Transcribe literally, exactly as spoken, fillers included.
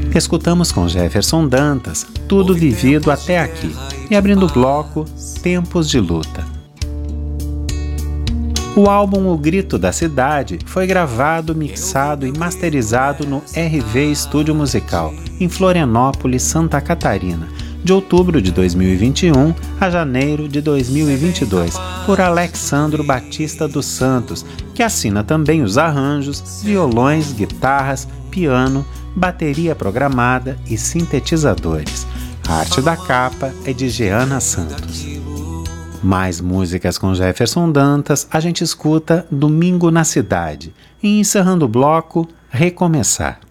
Escutamos com Jefferson Dantas, Tudo Vivido Até Aqui, e abrindo o bloco, Tempos de Luta. O álbum O Grito da Cidade foi gravado, mixado e masterizado no R V Estúdio Musical, em Florianópolis, Santa Catarina, de outubro de dois mil e vinte e um a janeiro de dois mil e vinte e dois, por Alexandro Batista dos Santos, que assina também os arranjos, violões, guitarras, piano, bateria programada e sintetizadores. A arte da capa é de Jeana Santos. Mais músicas com Jefferson Dantas a gente escuta Domingo na Cidade e, encerrando o bloco, Recomeçar.